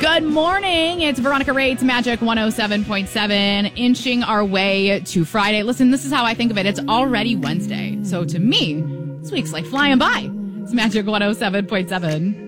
Good morning. It's Veronica Rates, Magic 107.7, inching our way to Friday. Listen, this is how I think of it. It's already Wednesday. So to me, this week's like flying by. It's Magic 107.7.